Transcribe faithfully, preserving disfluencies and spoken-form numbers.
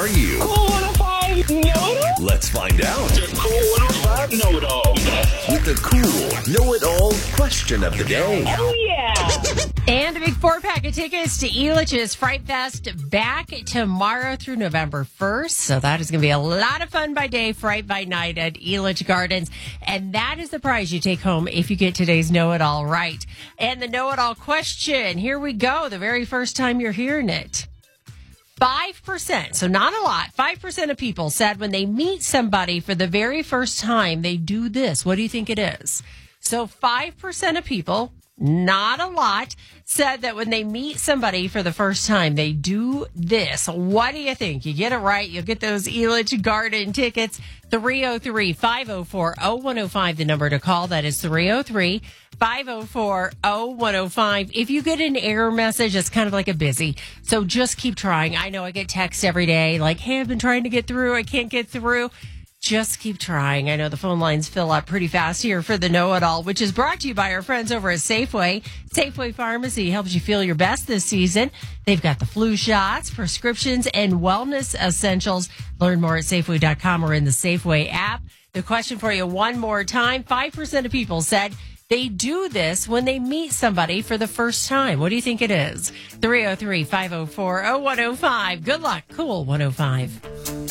are you? Cool one oh five know-it-all? Let's find out The Cool one oh five know-it-all. with the cool know-it-all question of the day. Oh, yeah. And a big four-pack of tickets to Elitch's Fright Fest back tomorrow through November first. So that is going to be a lot of fun by day, fright by night at Elitch Gardens. And that is the prize you take home if you get today's Know-It-All right. And the Know-It-All question, here we go, the very first time you're hearing it. five percent, so not a lot, five percent of people said when they meet somebody for the very first time, they do this. What do you think it is? So five percent of people, not a lot, said that when they meet somebody for the first time, they do this. What do you think? You get it right, you'll get those Elitch Garden tickets. three oh three, five oh four, oh one oh five, the number to call. That is three oh three, five oh four, oh one oh five. If you get an error message, it's kind of like a busy. So just keep trying. I know I get texts every day like, hey, I've been trying to get through. I can't get through. Just keep trying. I know the phone lines fill up pretty fast here for the Know-It-All, which is brought to you by our friends over at Safeway. Safeway Pharmacy helps you feel your best this season. They've got the flu shots, prescriptions, and wellness essentials. Learn more at Safeway dot com or in the Safeway app. The question for you one more time. five percent of people said they do this when they meet somebody for the first time. What do you think it is? three oh three, five oh four, oh one oh five. Good luck. Cool one oh five.